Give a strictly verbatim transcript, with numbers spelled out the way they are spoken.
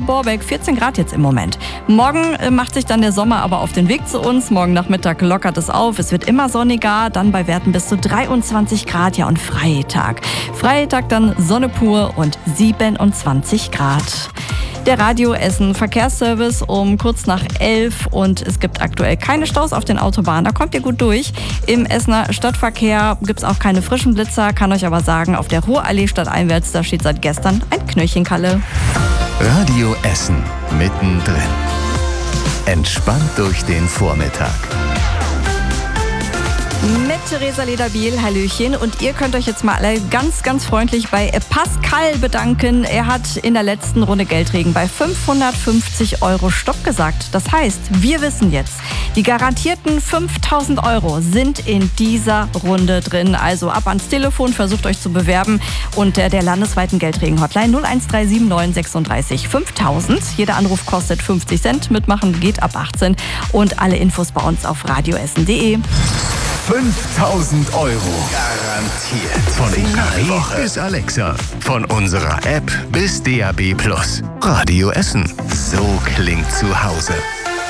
Borbeck, vierzehn Grad jetzt im Moment. Morgen äh, macht sich dann der Sommer aber auf den Weg zu uns. Morgen Nachmittag lockert es auf. Es wird immer sonniger, dann bei Werten bis zu dreiundzwanzig Grad. Ja, und Freitag. Freitag dann Sonne pur und siebenundzwanzig Grad. Der Radio Essen Verkehrsservice um kurz nach elf und es gibt aktuell keine Staus auf den Autobahnen. Da kommt ihr gut durch. Im Essener Stadtverkehr gibt es auch keine frischen Blitzer, kann euch aber sagen, auf der Ruhrallee stadteinwärts, da steht seit gestern ein Knöllchenkalle. Radio Essen mittendrin. Entspannt durch den Vormittag. Mit Theresa Lederbiel, Hallöchen. Und ihr könnt euch jetzt mal alle ganz, ganz freundlich bei Pascal bedanken. Er hat in der letzten Runde Geldregen bei fünfhundertfünfzig Euro Stopp gesagt. Das heißt, wir wissen jetzt, die garantierten fünftausend Euro sind in dieser Runde drin. Also ab ans Telefon, versucht euch zu bewerben unter der landesweiten Geldregen-Hotline null eins drei sieben neun sechsunddreißig fünftausend. Jeder Anruf kostet fünfzig Cent. Mitmachen geht ab achtzehn. Und alle Infos bei uns auf radioessen punkt de. fünftausend Euro. Garantiert. Von Inari bis Alexa. Von unserer App bis D A B Plus. Radio Essen. So klingt zu Hause.